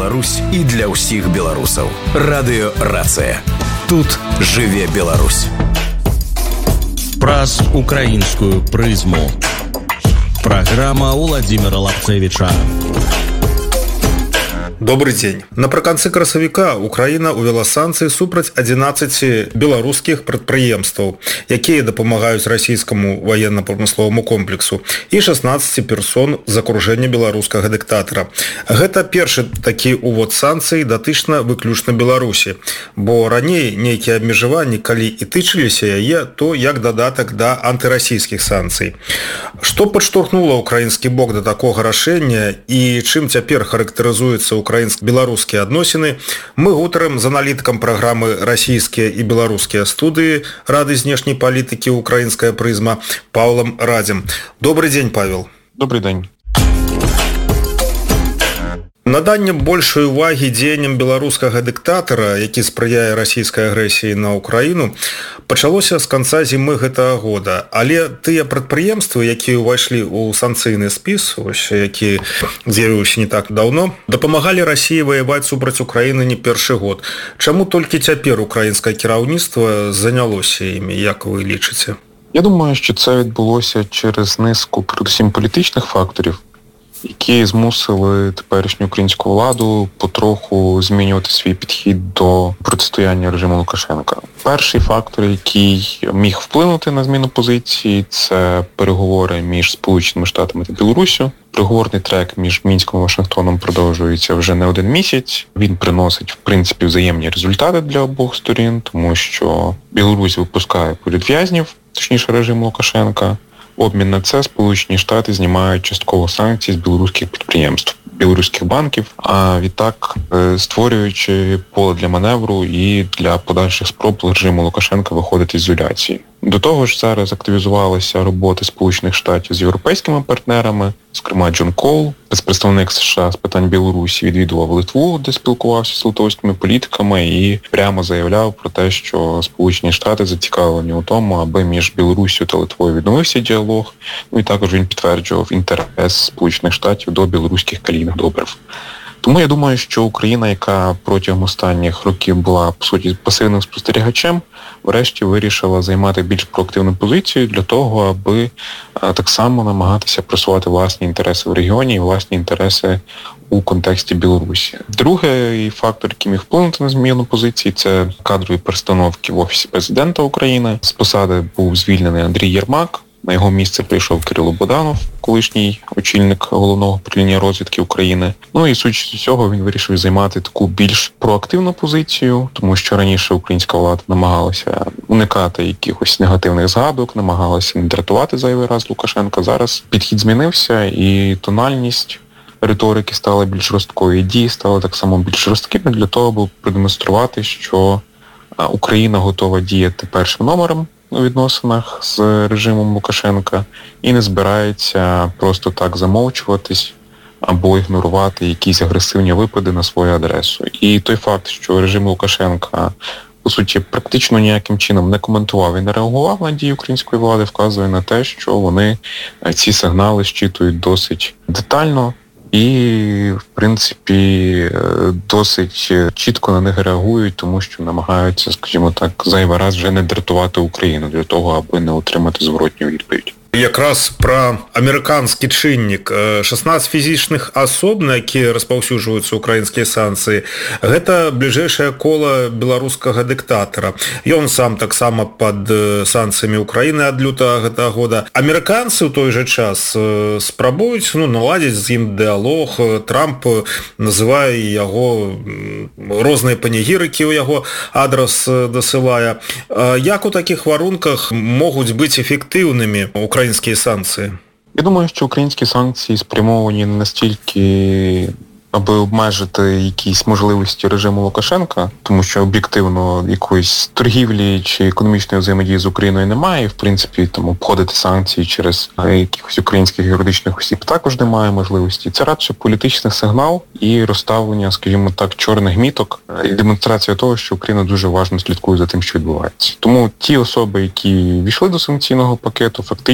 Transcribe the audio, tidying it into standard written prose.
Беларусь і для ўсіх беларусаў. Радыё Рацыя. Тут жыве Беларусь. Праз украінскую прызму. Праграма Владимира Лапцевича. Добрый день. Напрыканцы красавіка Украіна ўвяла санкцыі супраць 11 беларускіх прадпрыемстваў, якія дапамагаюць расійскаму ваенна-прамысловаму комплексу, і 16 персон з акружэння беларускага дыктатара. Гэта першы такі ўвод санкцый датычна выключна Беларусі, бо раней нейкія абмежаванні, калі і тычыліся яе, то як дадатак да антырасійскіх санкцый. Што падштурхнула украінскі бок да такога рашэння і чым цяпер характарызуецца украінска-беларускія адносіны, мы гутарым з аналітыкам праграмы «Расійскія і беларускія студыі» Рады знешняй палітыкі «Украінская прызма» Павлам Радзем. Добрый дзень, Павел. Добрый дзень. Наданне большай увагі дзеянням беларускага дыктатара, які спрыяе расійскай агрэсіі на Украіну, пачалося з канца зімы гэтага года. Але тыя прадпрыемствы, якія ўвайшлі ў санкцыйны спіс, які з'явіўся не так даўно, дапамагалі Расіі ваяваць супраць Украіны не першы год. Чаму толькі цяпер украінскае кіраўніцтва занялося імі, як вы лічыце? Я думаю, що це відбулося через низку, передусім, політичних факторів, які змусили теперішню українську владу потроху змінювати свій підхід до протистояння режиму Лукашенка. Перший фактор, який міг вплинути на зміну позиції, це переговори між Сполученими Штатами та Білоруссю. Переговорний трек між Мінськом і Вашингтоном продовжується вже не один місяць. Він приносить, в принципі, взаємні результати для обох сторін, тому що Білорусь випускає політв'язнів, точніше режим Лукашенка. В обмін на це Сполучені Штати знімають частково санкції з білоруських підприємств, білоруських банків, а відтак створюючи поле для маневру і для подальших спроб режиму Лукашенка виходити з ізоляції. До того ж, зараз активізувалися роботи Сполучених Штатів з європейськими партнерами, зокрема Джон Кол, спецпредставник США з питань Білорусі, відвідував Литву, де спілкувався з литовськими політиками і прямо заявляв про те, що Сполучені Штати зацікавлені у тому, аби між Білоруссю та Литвою відновився діалог. Ну і також він підтверджував інтерес Сполучених Штатів до білоруських калійних добрив. Тому я думаю, що Україна, яка протягом останніх років була, по суті, пасивним спостерігачем, врешті вирішила займати більш проактивну позицію для того, аби так само намагатися просувати власні інтереси в регіоні і власні інтереси у контексті Білорусі. Другий фактор, який міг вплинути на зміну позиції, це кадрові перестановки в Офісі Президента України. З посади був звільнений Андрій Єрмак. На його місце прийшов Кирило Буданов, колишній очільник Головного управління розвідки України. Ну і судячи з цього, він вирішив займати таку більш проактивну позицію, тому що раніше українська влада намагалася уникати якихось негативних згадок, намагалася не дратувати зайвий раз Лукашенка. Зараз підхід змінився і тональність риторики стала більш жорсткою, і дії стали так само більш жорсткими для того, аби продемонструвати, що Україна готова діяти першим номером у відносинах з режимом Лукашенка і не збирається просто так замовчуватись або ігнорувати якісь агресивні випади на свою адресу. І той факт, що режим Лукашенка, по суті, практично ніяким чином не коментував і не реагував на дії української влади, вказує на те, що вони ці сигнали щитують досить детально і, в принципі, досить чітко на них реагують, тому що намагаються, скажімо так, зайвий раз вже не дратувати Україну для того, аби не отримати зворотню відповідь. Якраз пра амерыканскі чыннік. 16 фізічных асоб, на якія распаўсюджваюцца украінскія санкцыі, гэта бліжэйшае кола беларускага дыктатара. Ён сам таксама пад санкцыямі Украіны ад лютага гэтага года. Амерыканцы ў той жа час спрабуюць наладзіць з ім дыялог. Трамп называе яго, розныя панегірыкі ў яго адрас дасылае. Як у такіх варунках могуць быць эфектыўнымі українські санкції? Я думаю, що українські санкції спрямовані не настільки, аби обмежити якісь можливості режиму Лукашенка, тому що об'єктивно якоїсь торгівлі чи економічної взаємодії з Україною немає, і в принципі там обходити санкції через якихось українських юридичних осіб також немає можливості. Це радше політичний сигнал і розставлення, скажімо так, чорних міток, і демонстрація того, що Україна дуже уважно слідкує за тим, що відбувається. Тому ті особи, які війшли до санкційного пакету, фактично